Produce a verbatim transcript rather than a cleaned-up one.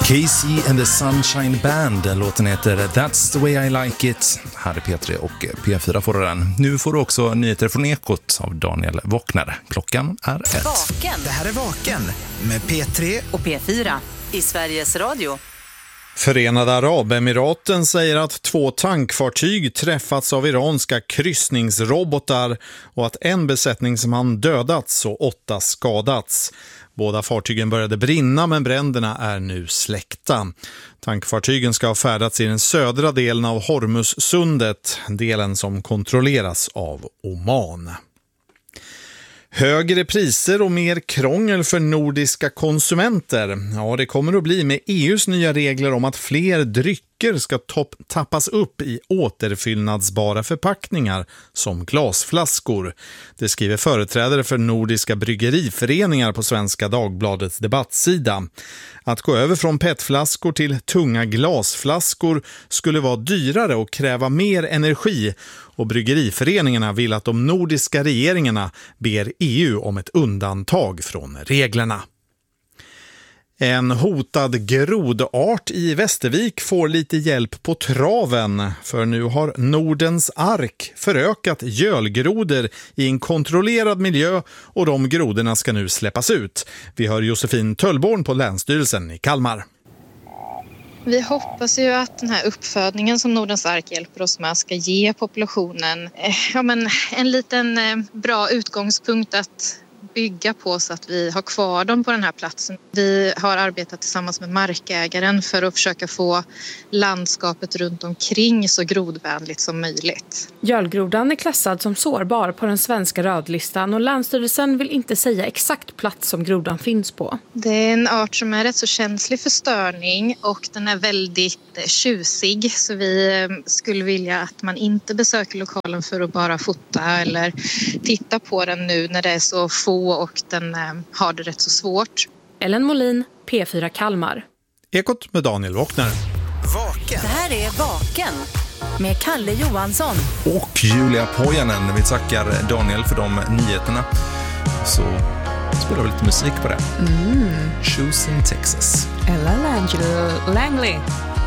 Casey and the Sunshine Band. Låten heter That's the way I like it. Här är P tre och P fyra får den. Nu får du också nyheter från Ekot av Daniel Wockner. Klockan är ett. Vaken. Det här är Vaken med P tre och P fyra i Sveriges Radio. Förenade Arabemiraten säger att två tankfartyg träffats av iranska kryssningsrobotar och att en besättningsman dödats och åtta skadats. Båda fartygen började brinna men bränderna är nu släckta. Tankfartygen ska ha färdats i den södra delen av Hormuzsundet, delen som kontrolleras av Oman. Högre priser och mer krångel för nordiska konsumenter. Ja, det kommer att bli med E U:s nya regler om att fler drycker ska topp- tappas upp i återfyllnadsbara förpackningar som glasflaskor. Det skriver företrädare för nordiska bryggeriföreningar på Svenska Dagbladets debattsida. Att gå över från petflaskor till tunga glasflaskor skulle vara dyrare och kräva mer energi, och bryggeriföreningarna vill att de nordiska regeringarna ber E U om ett undantag från reglerna. En hotad grodart i Västervik får lite hjälp på traven, för nu har Nordens ark förökat gölgrodor i en kontrollerad miljö och de grodorna ska nu släppas ut. Vi hör Josefin Töllborn på Länsstyrelsen i Kalmar. Vi hoppas ju att den här uppfödningen som Nordens ark hjälper oss med ska ge populationen eh, ja, men en liten eh, bra utgångspunkt att bygga på så att vi har kvar dem på den här platsen. Vi har arbetat tillsammans med markägaren för att försöka få landskapet runt omkring så grodvänligt som möjligt. Gölgrodan är klassad som sårbar på den svenska rödlistan och Länsstyrelsen vill inte säga exakt plats som grodan finns på. Det är en art som är rätt så känslig för störning och den är väldigt tjusig, så vi skulle vilja att man inte besöker lokalen för att bara fota eller titta på den nu när det är så få och den eh, har det rätt så svårt. Ellen Molin, P fyra Kalmar. Ekot med Daniel Wockner. Vaken. Det här är Vaken med Kalle Johansson. Och Julia Pojanen. Vi tackar Daniel för de nyheterna. Så spelar vi lite musik på det. Mm. Choosing Texas. Ella Langley.